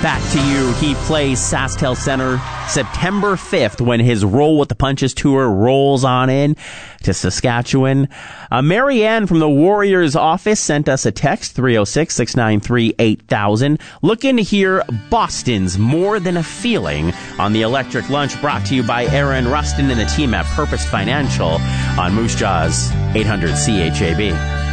back to you. He plays SaskTel Center September 5th when his Roll with the Punches tour rolls on in to Saskatchewan. Marianne from the Warriors office sent us a text, 306-693-8000, looking to hear Boston's More Than a Feeling on the Electric Lunch, brought to you by Aaron Rustin and the team at Purpose Financial on Moose Jaws 800 CHAB.